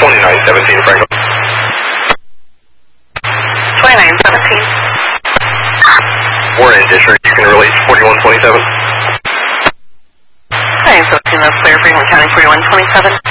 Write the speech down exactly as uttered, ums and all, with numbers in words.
twenty-nine seventeen, Franklin. twenty-nine seventeen. We're in district. You can release forty-one twenty-seven. twenty-nine seventeen, that's clear. Franklin County, forty-one twenty-seven.